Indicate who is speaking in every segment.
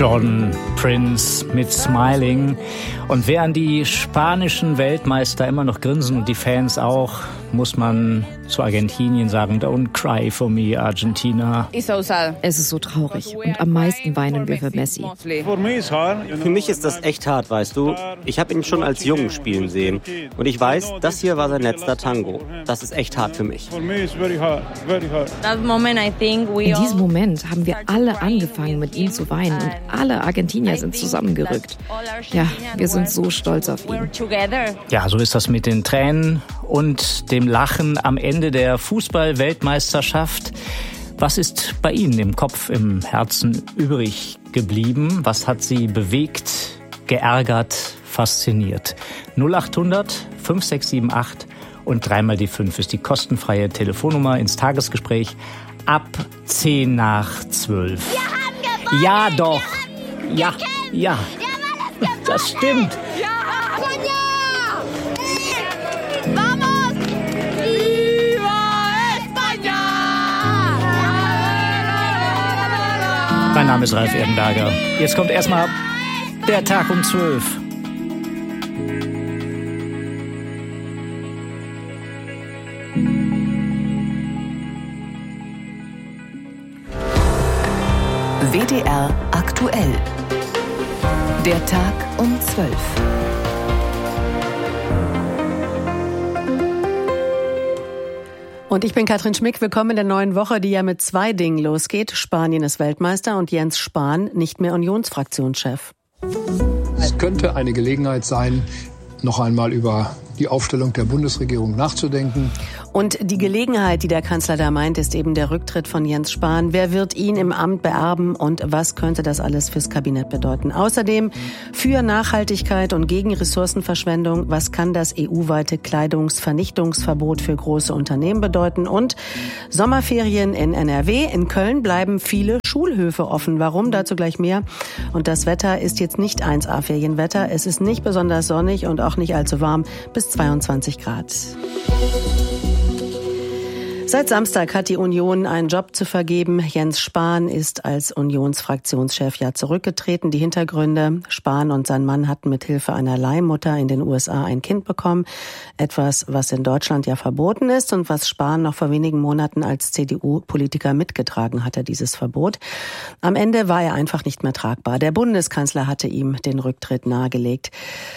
Speaker 1: Jordan, Prince mit Smiling. Und während die spanischen Weltmeister immer noch grinsen und die Fans auch, muss man zu Argentinien sagen, don't cry for me, Argentina.
Speaker 2: Es ist so traurig und am meisten weinen wir für Messi.
Speaker 3: Für mich ist das echt hart, weißt du. Ich habe ihn schon als Jungen spielen sehen und ich weiß, das hier war sein letzter Tango. Das ist echt hart für mich.
Speaker 2: In diesem Moment haben wir alle angefangen, mit ihm zu weinen und alle Argentinier sind zusammengerückt. Ja, wir sind so stolz auf ihn.
Speaker 1: Ja, so ist das mit den Tränen und dem Lachen am Ende der Fußball-Weltmeisterschaft. Was ist bei Ihnen im Kopf, im Herzen übrig geblieben? Was hat Sie bewegt, geärgert, fasziniert? 0800 5678 und 3 die 5 ist die kostenfreie Telefonnummer ins Tagesgespräch ab 10 nach 12.
Speaker 4: Wir haben gewonnen!
Speaker 1: Ja, doch! Ja, ja, das stimmt! Mein Name ist Ralf Erdenberger. Jetzt kommt erstmal der Tag um 12.
Speaker 5: WDR aktuell. Der Tag um 12.
Speaker 6: Und ich bin Katrin Schmick. Willkommen in der neuen Woche, die ja mit 2 Dingen losgeht. Spanien ist Weltmeister und Jens Spahn nicht mehr Unionsfraktionschef.
Speaker 7: Es könnte eine Gelegenheit sein, noch einmal über die Aufstellung der Bundesregierung nachzudenken.
Speaker 6: Und die Gelegenheit, die der Kanzler da meint, ist eben der Rücktritt von Jens Spahn. Wer wird ihn im Amt beerben und was könnte das alles fürs Kabinett bedeuten? Außerdem für Nachhaltigkeit und gegen Ressourcenverschwendung. Was kann das EU-weite Kleidungsvernichtungsverbot für große Unternehmen bedeuten? Und Sommerferien in NRW. In Köln bleiben viele Schulhöfe offen. Warum? Dazu gleich mehr. Und das Wetter ist jetzt nicht 1A Ferienwetter. Es ist nicht besonders sonnig und auch nicht allzu warm. Bis 22 Grad. Seit Samstag hat die Union einen Job zu vergeben. Jens Spahn ist als Unionsfraktionschef ja zurückgetreten. Die Hintergründe: Spahn und sein Mann hatten mit Hilfe einer Leihmutter in den USA ein Kind bekommen. Etwas, was in Deutschland ja verboten ist und was Spahn noch vor wenigen Monaten als CDU-Politiker mitgetragen hatte, dieses Verbot. Am Ende war er einfach nicht mehr tragbar. Der Bundeskanzler hatte ihm den Rücktritt nahegelegt.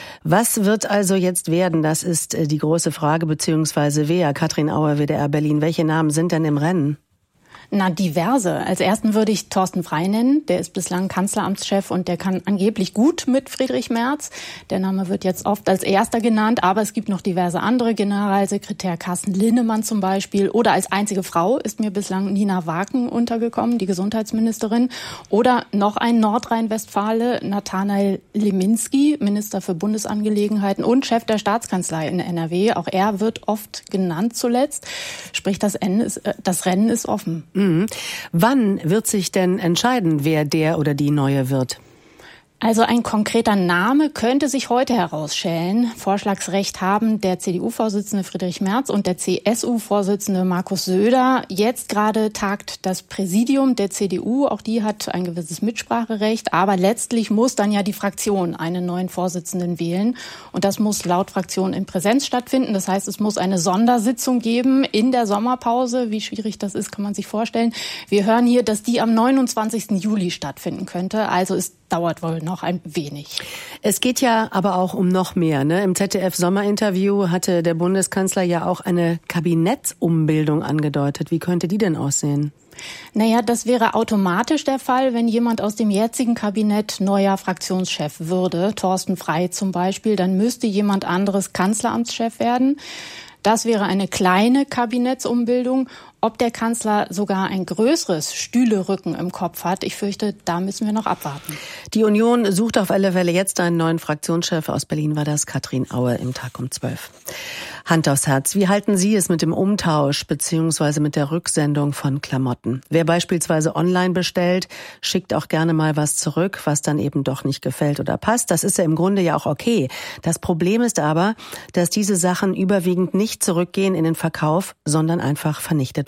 Speaker 6: Was wird also jetzt werden? Das ist die große Frage, beziehungsweise wer? Katrin Auer, WDR Berlin. Welche Namen sind denn im Rennen?
Speaker 8: Na, diverse. Als ersten würde ich Thorsten Frey nennen. Der ist bislang Kanzleramtschef und der kann angeblich gut mit Friedrich Merz. Der Name wird jetzt oft als erster genannt, aber es gibt noch diverse andere. Generalsekretär Carsten Linnemann zum Beispiel. Oder als einzige Frau ist mir bislang Nina Waken untergekommen, die Gesundheitsministerin. Oder noch ein Nordrhein-Westfale, Nathanael Leminski, Minister für Bundesangelegenheiten und Chef der Staatskanzlei in NRW. Auch er wird oft genannt zuletzt. Sprich, das Rennen ist offen.
Speaker 6: Mhm. Wann wird sich denn entscheiden, wer der oder die Neue wird?
Speaker 8: Also ein konkreter Name könnte sich heute herausstellen. Vorschlagsrecht haben der CDU-Vorsitzende Friedrich Merz und der CSU-Vorsitzende Markus Söder. Jetzt gerade tagt das Präsidium der CDU. Auch die hat ein gewisses Mitspracherecht. Aber letztlich muss dann ja die Fraktion einen neuen Vorsitzenden wählen. Und das muss laut Fraktion in Präsenz stattfinden. Das heißt, es muss eine Sondersitzung geben in der Sommerpause. Wie schwierig das ist, kann man sich vorstellen. Wir hören hier, dass die am 29. Juli stattfinden könnte. Also es dauert wohl noch ein wenig.
Speaker 6: Es geht ja aber auch um noch mehr, ne? Im ZDF-Sommerinterview hatte der Bundeskanzler ja auch eine Kabinettsumbildung angedeutet. Wie könnte die denn aussehen?
Speaker 8: Naja, das wäre automatisch der Fall, wenn jemand aus dem jetzigen Kabinett neuer Fraktionschef würde. Thorsten Frey zum Beispiel. Dann müsste jemand anderes Kanzleramtschef werden. Das wäre eine kleine Kabinettsumbildung. Ob der Kanzler sogar ein größeres Stühlerücken im Kopf hat, ich fürchte, da müssen wir noch abwarten.
Speaker 6: Die Union sucht auf alle Fälle jetzt einen neuen Fraktionschef. Aus Berlin war das Katrin Aue im Tag um 12. Hand aufs Herz. Wie halten Sie es mit dem Umtausch bzw. mit der Rücksendung von Klamotten? Wer beispielsweise online bestellt, schickt auch gerne mal was zurück, was dann eben doch nicht gefällt oder passt. Das ist ja im Grunde ja auch okay. Das Problem ist aber, dass diese Sachen überwiegend nicht zurückgehen in den Verkauf, sondern einfach vernichtet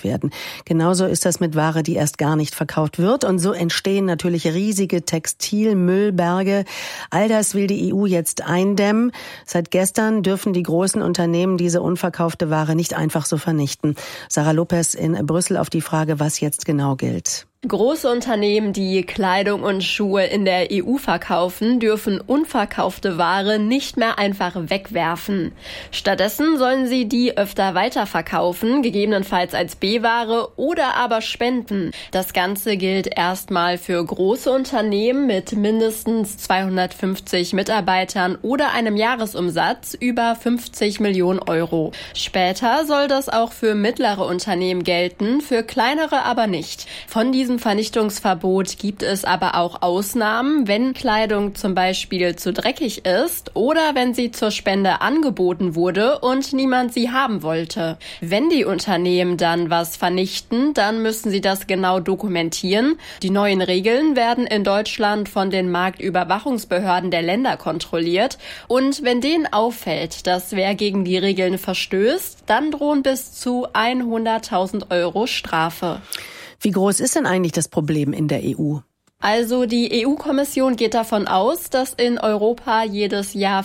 Speaker 6: verarbeitet werden. Genauso ist das mit Ware, die erst gar nicht verkauft wird. Und so entstehen natürlich riesige Textilmüllberge. All das will die EU jetzt eindämmen. Seit gestern dürfen die großen Unternehmen diese unverkaufte Ware nicht einfach so vernichten. Sarah Lopez in Brüssel auf die Frage, was jetzt genau gilt.
Speaker 4: Große Unternehmen, die Kleidung und Schuhe in der EU verkaufen, dürfen unverkaufte Ware nicht mehr einfach wegwerfen. Stattdessen sollen sie die öfter weiterverkaufen, gegebenenfalls als B-Ware oder aber spenden. Das Ganze gilt erstmal für große Unternehmen mit mindestens 250 Mitarbeitern oder einem Jahresumsatz über 50 Millionen Euro. Später soll das auch für mittlere Unternehmen gelten, für kleinere aber nicht. Von diesem Vernichtungsverbot gibt es aber auch Ausnahmen, wenn Kleidung zum Beispiel zu dreckig ist oder wenn sie zur Spende angeboten wurde und niemand sie haben wollte. Wenn die Unternehmen dann was vernichten, dann müssen sie das genau dokumentieren. Die neuen Regeln werden in Deutschland von den Marktüberwachungsbehörden der Länder kontrolliert. Und wenn denen auffällt, dass wer gegen die Regeln verstößt, dann drohen bis zu 100.000 Euro Strafe.
Speaker 6: Wie groß ist denn eigentlich das Problem in der EU?
Speaker 4: Also die EU-Kommission geht davon aus, dass in Europa jedes Jahr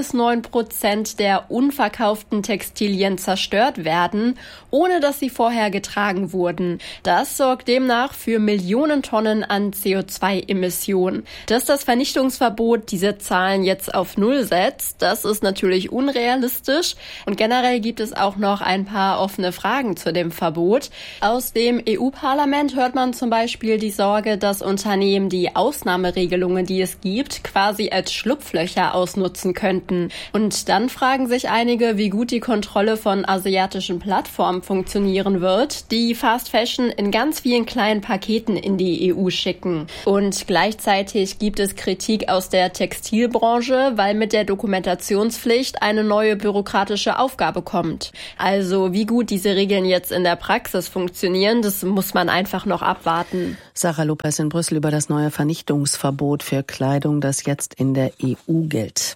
Speaker 4: 4-9% der unverkauften Textilien zerstört werden, ohne dass sie vorher getragen wurden. Das sorgt demnach für Millionen Tonnen an CO2-Emissionen. Dass das Vernichtungsverbot diese Zahlen jetzt auf Null setzt, das ist natürlich unrealistisch. Und generell gibt es auch noch ein paar offene Fragen zu dem Verbot. Aus dem EU-Parlament hört man zum Beispiel die Sorge, dass Unternehmen die Ausnahmeregelungen, die es gibt, quasi als Schlupflöcher ausnutzen könnten. Und dann fragen sich einige, wie gut die Kontrolle von asiatischen Plattformen funktionieren wird, die Fast Fashion in ganz vielen kleinen Paketen in die EU schicken. Und gleichzeitig gibt es Kritik aus der Textilbranche, weil mit der Dokumentationspflicht eine neue bürokratische Aufgabe kommt. Also wie gut diese Regeln jetzt in der Praxis funktionieren, das muss man einfach noch abwarten.
Speaker 6: Sarah Lopez in Brüssel über das neue Vernichtungsverbot für Kleidung, das jetzt in der EU gilt.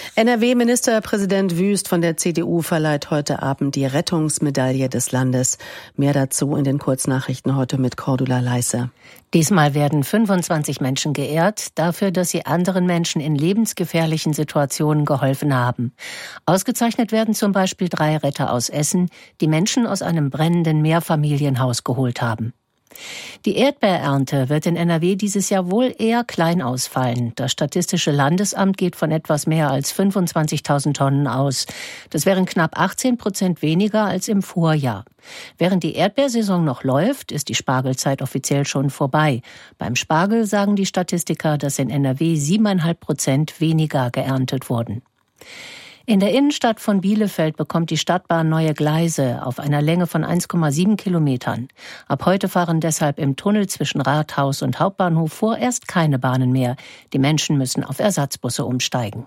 Speaker 6: NRW-Ministerpräsident Wüst von der CDU verleiht heute Abend die Rettungsmedaille des Landes. Mehr dazu in den Kurznachrichten heute mit Cordula Leisse.
Speaker 9: Diesmal werden 25 Menschen geehrt, dafür, dass sie anderen Menschen in lebensgefährlichen Situationen geholfen haben. Ausgezeichnet werden zum Beispiel 3 Retter aus Essen, die Menschen aus einem brennenden Mehrfamilienhaus geholt haben. Die Erdbeerernte wird in NRW dieses Jahr wohl eher klein ausfallen. Das Statistische Landesamt geht von etwas mehr als 25.000 Tonnen aus. Das wären knapp 18% weniger als im Vorjahr. Während die Erdbeersaison noch läuft, ist die Spargelzeit offiziell schon vorbei. Beim Spargel sagen die Statistiker, dass in NRW 7,5% weniger geerntet wurden. In der Innenstadt von Bielefeld bekommt die Stadtbahn neue Gleise auf einer Länge von 1,7 Kilometern. Ab heute fahren deshalb im Tunnel zwischen Rathaus und Hauptbahnhof vorerst keine Bahnen mehr. Die Menschen müssen auf Ersatzbusse umsteigen.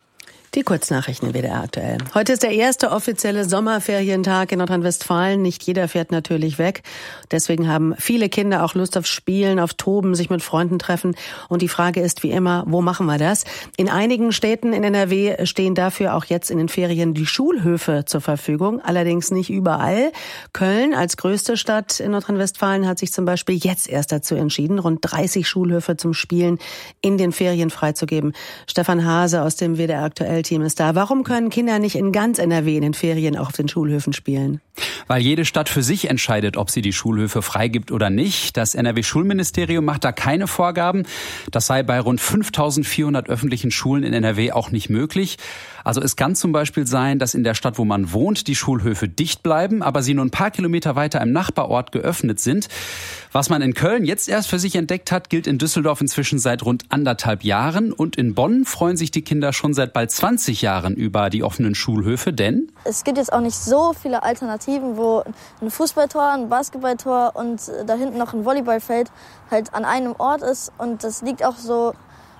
Speaker 6: Die Kurznachrichten in WDR aktuell. Heute ist der erste offizielle Sommerferientag in Nordrhein-Westfalen. Nicht jeder fährt natürlich weg. Deswegen haben viele Kinder auch Lust auf Spielen, auf Toben, sich mit Freunden treffen. Und die Frage ist wie immer, wo machen wir das? In einigen Städten in NRW stehen dafür auch jetzt in den Ferien die Schulhöfe zur Verfügung. Allerdings nicht überall. Köln als größte Stadt in Nordrhein-Westfalen hat sich zum Beispiel jetzt erst dazu entschieden, rund 30 Schulhöfe zum Spielen in den Ferien freizugeben. Stefan Hase aus dem WDR aktuell Team ist da. Warum können Kinder nicht in ganz NRW in den Ferien auch auf den Schulhöfen spielen?
Speaker 10: Weil jede Stadt für sich entscheidet, ob sie die Schulhöfe freigibt oder nicht. Das NRW-Schulministerium macht da keine Vorgaben. Das sei bei rund 5.400 öffentlichen Schulen in NRW auch nicht möglich. Also es kann zum Beispiel sein, dass in der Stadt, wo man wohnt, die Schulhöfe dicht bleiben, aber sie nur ein paar Kilometer weiter im Nachbarort geöffnet sind. Was man in Köln jetzt erst für sich entdeckt hat, gilt in Düsseldorf inzwischen seit rund 1,5 Jahren. Und in Bonn freuen sich die Kinder schon seit bald 20 Jahren über die offenen Schulhöfe, denn
Speaker 11: es gibt jetzt auch nicht so viele Alternativen, wo ein Fußballtor, ein Basketballtor und da hinten noch ein Volleyballfeld halt an einem Ort ist. Und das liegt auch so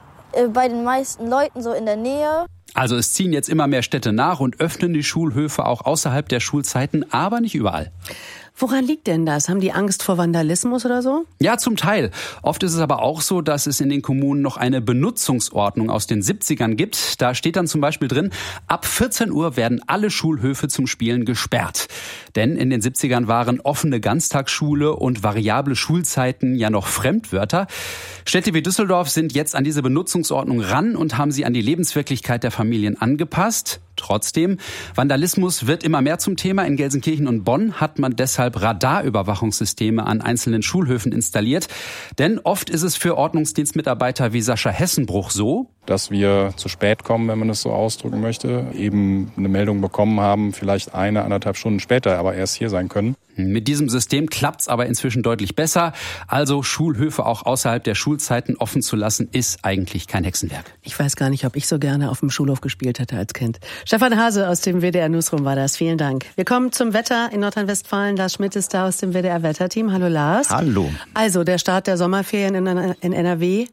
Speaker 11: bei den meisten Leuten so in der Nähe.
Speaker 10: Also es ziehen jetzt immer mehr Städte nach und öffnen die Schulhöfe auch außerhalb der Schulzeiten, aber nicht überall.
Speaker 6: Woran liegt denn das? Haben die Angst vor Vandalismus oder so?
Speaker 10: Ja, zum Teil. Oft ist es aber auch so, dass es in den Kommunen noch eine Benutzungsordnung aus den 70ern gibt. Da steht dann zum Beispiel drin, ab 14 Uhr werden alle Schulhöfe zum Spielen gesperrt. Denn in den 70ern waren offene Ganztagsschule und variable Schulzeiten ja noch Fremdwörter. Städte wie Düsseldorf sind jetzt an diese Benutzungsordnung ran und haben sie an die Lebenswirklichkeit der Familien angepasst. Trotzdem, Vandalismus wird immer mehr zum Thema. In Gelsenkirchen und Bonn hat man deshalb Radarüberwachungssysteme an einzelnen Schulhöfen installiert. Denn oft ist es für Ordnungsdienstmitarbeiter wie Sascha Hessenbruch so,
Speaker 12: dass wir zu spät kommen, wenn man es so ausdrücken möchte, eben eine Meldung bekommen haben, vielleicht 1,5 Stunden später, aber erst hier sein können.
Speaker 10: Mit diesem System klappt's aber inzwischen deutlich besser. Also Schulhöfe auch außerhalb der Schulzeiten offen zu lassen, ist eigentlich kein Hexenwerk.
Speaker 6: Ich weiß gar nicht, ob ich so gerne auf dem Schulhof gespielt hätte als Kind. Stefan Hase aus dem WDR Newsroom war das. Vielen Dank. Wir kommen zum Wetter in Nordrhein-Westfalen. Lars Schmidt ist da aus dem WDR-Wetterteam. Hallo Lars.
Speaker 13: Hallo.
Speaker 6: Also der Start der Sommerferien in NRW.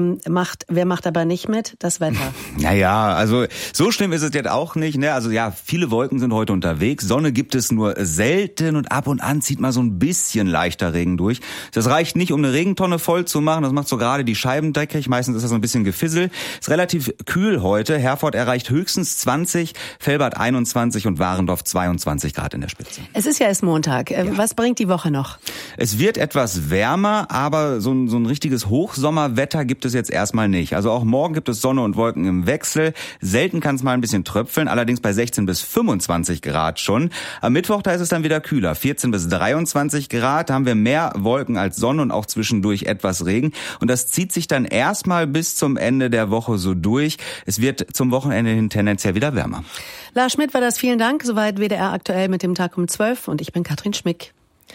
Speaker 6: Wer macht aber nicht mit? Das Wetter.
Speaker 13: Naja, also so schlimm ist es jetzt auch nicht. Ne? Also ja, viele Wolken sind heute unterwegs. Sonne gibt es nur selten und ab und an zieht mal so ein bisschen leichter Regen durch. Das reicht nicht, um eine Regentonne voll zu machen. Das macht so gerade die Scheiben dreckig. Meistens ist das so ein bisschen Gefissel. Ist relativ kühl heute. Herford erreicht höchstens 20, Velbert 21 und Warendorf 22 Grad in der Spitze.
Speaker 6: Es ist ja erst Montag. Was bringt die Woche noch?
Speaker 13: Es wird etwas wärmer, aber so ein richtiges Hochsommerwetter gibt es jetzt erstmal nicht. Also auch morgen gibt es Sonne und Wolken im Wechsel. Selten kann es mal ein bisschen tröpfeln, allerdings bei 16 bis 25 Grad schon. Am Mittwoch, da ist es dann wieder kühler. 14 bis 23 Grad, da haben wir mehr Wolken als Sonne und auch zwischendurch etwas Regen. Und das zieht sich dann erstmal bis zum Ende der Woche so durch. Es wird zum Wochenende hin tendenziell wieder wärmer.
Speaker 6: Lars Schmidt war das. Vielen Dank. Soweit WDR aktuell mit dem Tag um 12 und ich bin Katrin Schmick.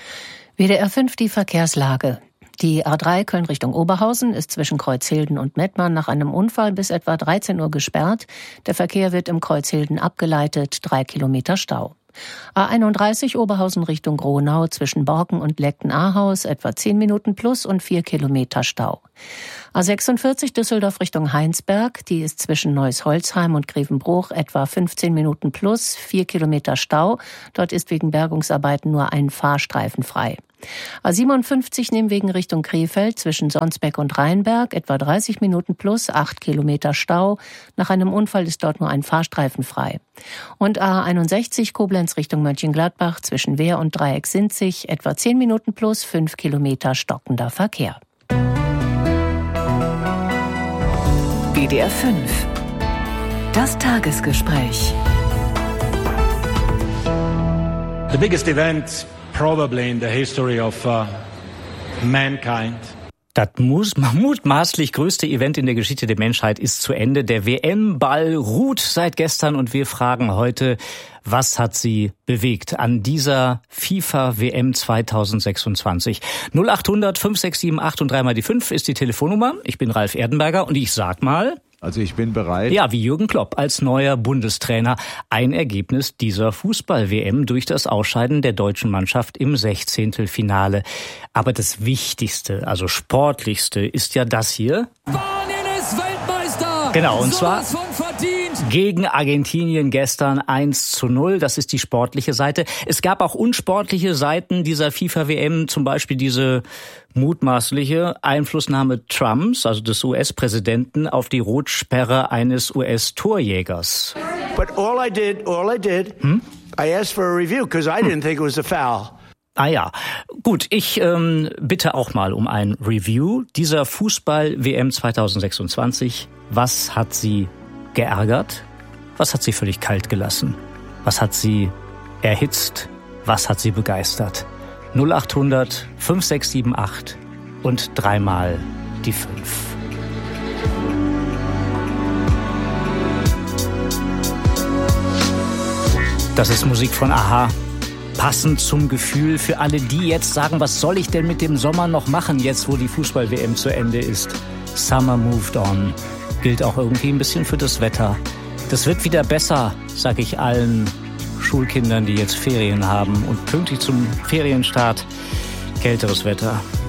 Speaker 9: WDR 5 die Verkehrslage. Die A3 Köln Richtung Oberhausen ist zwischen Kreuzhilden und Mettmann nach einem Unfall bis etwa 13 Uhr gesperrt. Der Verkehr wird im Kreuzhilden abgeleitet, 3 Kilometer Stau. A31 Oberhausen Richtung Gronau zwischen Borken und Leckten-Ahaus etwa 10 Minuten plus und 4 Kilometer Stau. A46 Düsseldorf Richtung Heinsberg, die ist zwischen Neuss-Holzheim und Grevenbruch etwa 15 Minuten plus 4 Kilometer Stau. Dort ist wegen Bergungsarbeiten nur ein Fahrstreifen frei. A57 Nimwegen Richtung Krefeld zwischen Sonsbeck und Rheinberg etwa 30 Minuten plus 8 Kilometer Stau. Nach einem Unfall ist dort nur ein Fahrstreifen frei. Und A61 Koblenz Richtung Mönchengladbach zwischen Wehr und Dreieck-Sinzig etwa 10 Minuten plus 5 Kilometer stockender Verkehr.
Speaker 5: WDR 5. Das Tagesgespräch.
Speaker 14: The biggest event probably in the history of mankind.
Speaker 1: Das mutmaßlich größte Event in der Geschichte der Menschheit ist zu Ende. Der WM-Ball ruht seit gestern und wir fragen heute, was hat sie bewegt an dieser FIFA-WM 2026? 0800 567 8 und 3 mal die 5 ist die Telefonnummer. Ich bin Ralf Erdenberger und ich sag mal...
Speaker 15: Also ich bin bereit.
Speaker 1: Ja, wie Jürgen Klopp als neuer Bundestrainer. Ein Ergebnis dieser Fußball-WM durch das Ausscheiden der deutschen Mannschaft im 16. Aber das Wichtigste, also Sportlichste, ist ja das hier.
Speaker 16: Spanien ist Weltmeister!
Speaker 1: Genau, und zwar gegen Argentinien gestern 1:0. Das ist die sportliche Seite. Es gab auch unsportliche Seiten dieser FIFA-WM, zum Beispiel diese mutmaßliche Einflussnahme Trumps, also des US-Präsidenten, auf die Rotsperre eines US-Torjägers.
Speaker 17: But all I did, I asked for a review because I didn't think it was a foul.
Speaker 1: Ah ja, gut, ich bitte auch mal um ein Review dieser Fußball-WM 2026. Was hat sie geärgert? Was hat sie völlig kalt gelassen? Was hat sie erhitzt? Was hat sie begeistert? 0800 567 8 und 3 mal die 5. Das ist Musik von a-ha. Passend zum Gefühl für alle, die jetzt sagen, was soll ich denn mit dem Sommer noch machen, jetzt wo die Fußball-WM zu Ende ist. Summer moved on. Gilt auch irgendwie ein bisschen für das Wetter. Das wird wieder besser, sag ich allen Schulkindern, die jetzt Ferien haben und pünktlich zum Ferienstart kälteres Wetter.